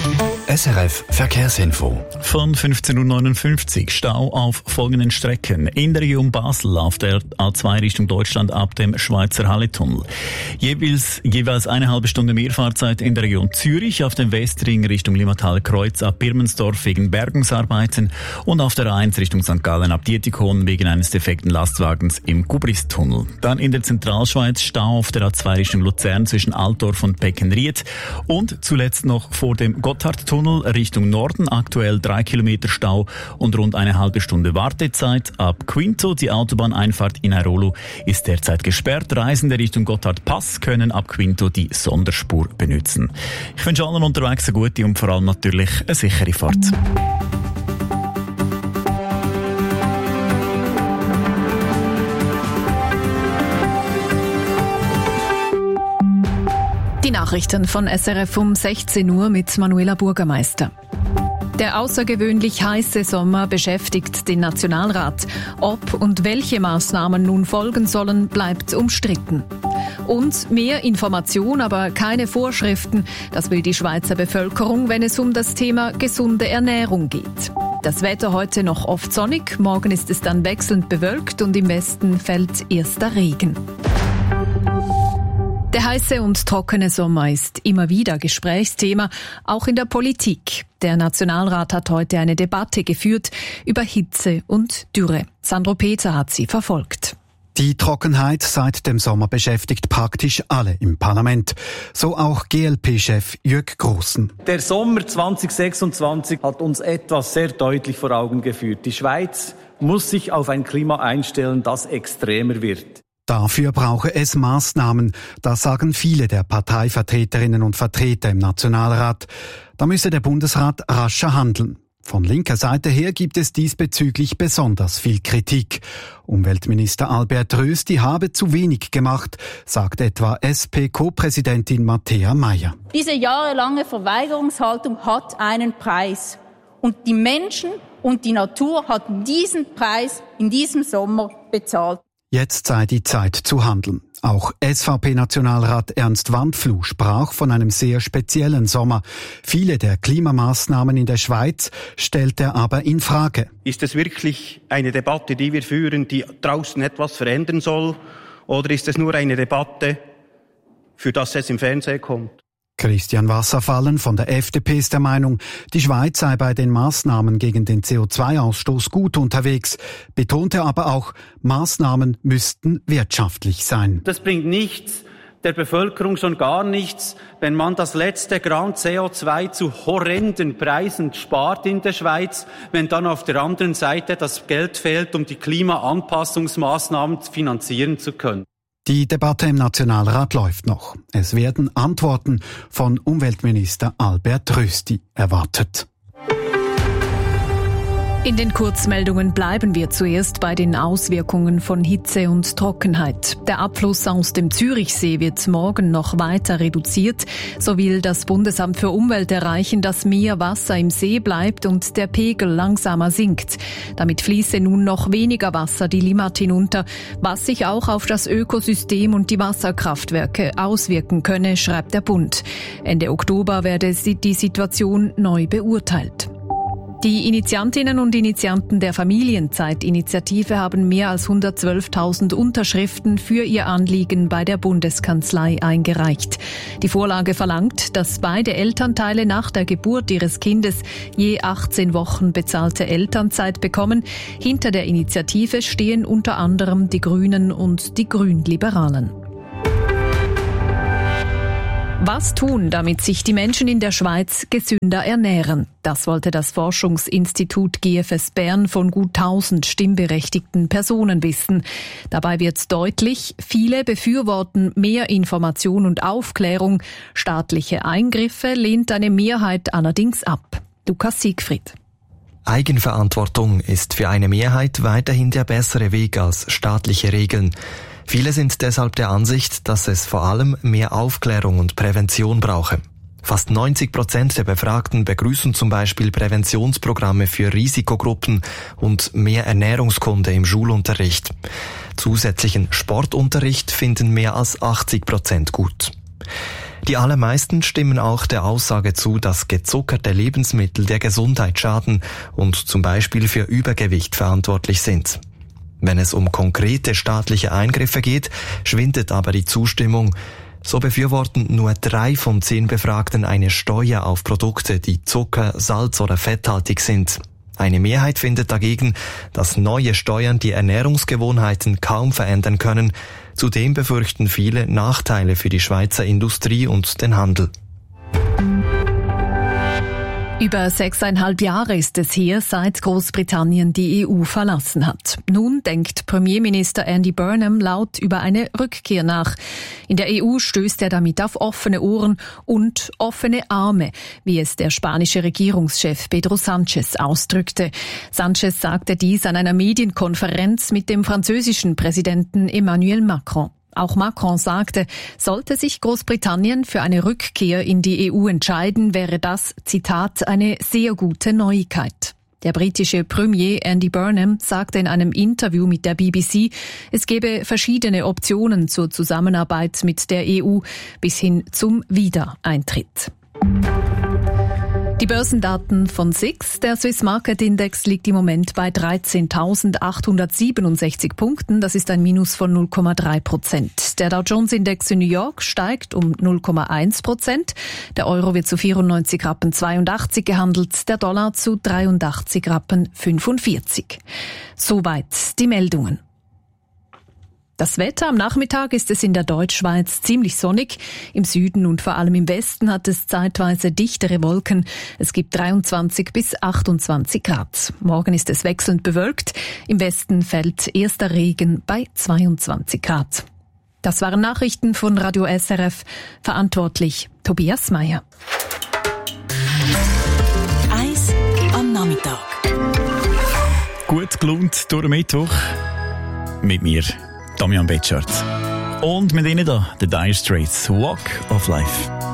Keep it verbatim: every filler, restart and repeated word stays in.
S R F Verkehrsinfo. Von fünfzehn Uhr neunundfünfzig Stau auf folgenden Strecken. In der Region Basel auf der A zwei Richtung Deutschland ab dem Schweizer Halletunnel. Jeweils, jeweils eine halbe Stunde mehr Fahrzeit in der Region Zürich auf dem Westring Richtung Limmatal-Kreuz ab Birmensdorf wegen Bergungsarbeiten und auf der A eins Richtung Sankt Gallen ab Dietikon wegen eines defekten Lastwagens im Gubristunnel. Dann in der Zentralschweiz Stau auf der A zwei Richtung Luzern zwischen Altdorf und Beckenried und zuletzt noch vor dem Gotthardtunnel Richtung Norden, aktuell drei Kilometer Stau und rund eine halbe Stunde Wartezeit. Ab Quinto, die Autobahneinfahrt in Airolo, ist derzeit gesperrt. Reisende Richtung Gotthardpass können ab Quinto die Sonderspur benutzen. Ich wünsche allen unterwegs eine gute und vor allem natürlich eine sichere Fahrt. Die Nachrichten von S R F um sechzehn Uhr mit Manuela Burgermeister. Der außergewöhnlich heiße Sommer beschäftigt den Nationalrat. Ob und welche Maßnahmen nun folgen sollen, bleibt umstritten. Und mehr Information, aber keine Vorschriften. Das will die Schweizer Bevölkerung, wenn es um das Thema gesunde Ernährung geht. Das Wetter heute noch oft sonnig, morgen ist es dann wechselnd bewölkt und im Westen fällt erster Regen. Der heiße und trockene Sommer ist immer wieder Gesprächsthema, auch in der Politik. Der Nationalrat hat heute eine Debatte geführt über Hitze und Dürre. Sandro Peter hat sie verfolgt. Die Trockenheit seit dem Sommer beschäftigt praktisch alle im Parlament. So auch G L P-Chef Jürg Grossen. Der Sommer zwanzig sechsundzwanzig hat uns etwas sehr deutlich vor Augen geführt. Die Schweiz muss sich auf ein Klima einstellen, das extremer wird. Dafür brauche es Maßnahmen, das sagen viele der Parteivertreterinnen und Vertreter im Nationalrat. Da müsse der Bundesrat rascher handeln. Von linker Seite her gibt es diesbezüglich besonders viel Kritik. Umweltminister Albert Rösti habe zu wenig gemacht, sagt etwa S P-Co-Präsidentin Matthäa Meier. Diese jahrelange Verweigerungshaltung hat einen Preis. Und die Menschen und die Natur hatten diesen Preis in diesem Sommer bezahlt. Jetzt sei die Zeit zu handeln. Auch S V P-Nationalrat Ernst Wandfluh sprach von einem sehr speziellen Sommer. Viele der Klimamaßnahmen in der Schweiz stellt er aber in Frage. Ist es wirklich eine Debatte, die wir führen, die draußen etwas verändern soll? Oder ist es nur eine Debatte, für das es im Fernsehen kommt? Christian Wasserfallen von der F D P ist der Meinung, die Schweiz sei bei den Maßnahmen gegen den C O zwei Ausstoß gut unterwegs, betonte aber auch, Maßnahmen müssten wirtschaftlich sein. Das bringt nichts, der Bevölkerung schon gar nichts, wenn man das letzte Gramm C O zwei zu horrenden Preisen spart in der Schweiz, wenn dann auf der anderen Seite das Geld fehlt, um die Klimaanpassungsmaßnahmen finanzieren zu können. Die Debatte im Nationalrat läuft noch. Es werden Antworten von Umweltminister Albert Rösti erwartet. In den Kurzmeldungen bleiben wir zuerst bei den Auswirkungen von Hitze und Trockenheit. Der Abfluss aus dem Zürichsee wird morgen noch weiter reduziert. So will das Bundesamt für Umwelt erreichen, dass mehr Wasser im See bleibt und der Pegel langsamer sinkt. Damit fließe nun noch weniger Wasser die Limmat hinunter, was sich auch auf das Ökosystem und die Wasserkraftwerke auswirken könne, schreibt der Bund. Ende Oktober werde die Situation neu beurteilt. Die Initiantinnen und Initianten der Familienzeit-Initiative haben mehr als hundertzwölftausend Unterschriften für ihr Anliegen bei der Bundeskanzlei eingereicht. Die Vorlage verlangt, dass beide Elternteile nach der Geburt ihres Kindes je achtzehn Wochen bezahlte Elternzeit bekommen. Hinter der Initiative stehen unter anderem die Grünen und die Grünliberalen. Was tun, damit sich die Menschen in der Schweiz gesünder ernähren? Das wollte das Forschungsinstitut G F S Bern von gut tausend stimmberechtigten Personen wissen. Dabei wird deutlich, viele befürworten mehr Information und Aufklärung. Staatliche Eingriffe lehnt eine Mehrheit allerdings ab. Lukas Siegfried. Eigenverantwortung ist für eine Mehrheit weiterhin der bessere Weg als staatliche Regeln. Viele sind deshalb der Ansicht, dass es vor allem mehr Aufklärung und Prävention brauche. Fast neunzig Prozent der Befragten begrüßen zum Beispiel Präventionsprogramme für Risikogruppen und mehr Ernährungskunde im Schulunterricht. Zusätzlichen Sportunterricht finden mehr als achtzig Prozent gut. Die allermeisten stimmen auch der Aussage zu, dass gezuckerte Lebensmittel der Gesundheit schaden und zum Beispiel für Übergewicht verantwortlich sind. Wenn es um konkrete staatliche Eingriffe geht, schwindet aber die Zustimmung. So befürworten nur drei von zehn Befragten eine Steuer auf Produkte, die Zucker, Salz oder fetthaltig sind. Eine Mehrheit findet dagegen, dass neue Steuern die Ernährungsgewohnheiten kaum verändern können. Zudem befürchten viele Nachteile für die Schweizer Industrie und den Handel. Über sechseinhalb Jahre ist es her, seit Großbritannien die E U verlassen hat. Nun denkt Premierminister Andy Burnham laut über eine Rückkehr nach. In der E U stößt er damit auf offene Ohren und offene Arme, wie es der spanische Regierungschef Pedro Sánchez ausdrückte. Sánchez sagte dies an einer Medienkonferenz mit dem französischen Präsidenten Emmanuel Macron. Auch Macron sagte, sollte sich Großbritannien für eine Rückkehr in die E U entscheiden, wäre das, Zitat, eine sehr gute Neuigkeit. Der britische Premier Andy Burnham sagte in einem Interview mit der B B C, es gebe verschiedene Optionen zur Zusammenarbeit mit der E U bis hin zum Wiedereintritt. Die Börsendaten von S I X. Der Swiss Market Index liegt im Moment bei dreizehntausendachthundertsiebenundsechzig Punkten. Das ist ein Minus von null Komma drei Prozent. Der Dow Jones Index in New York steigt um null Komma eins Prozent. Der Euro wird zu vierundneunzig Rappen zweiundachtzig gehandelt, der Dollar zu dreiundachtzig Rappen fünfundvierzig. Soweit die Meldungen. Das Wetter am Nachmittag ist es in der Deutschschweiz ziemlich sonnig. Im Süden und vor allem im Westen hat es zeitweise dichtere Wolken. Es gibt dreiundzwanzig bis achtundzwanzig Grad. Morgen ist es wechselnd bewölkt. Im Westen fällt erster Regen bei zweiundzwanzig Grad. Das waren Nachrichten von Radio S R F. Verantwortlich Tobias Meyer. Eis am Nachmittag. Gut gelaunt durch den Mittwoch. Mit mir, Damian Betschart. Und mit Ihnen da, The Dire Straits, Walk of Life.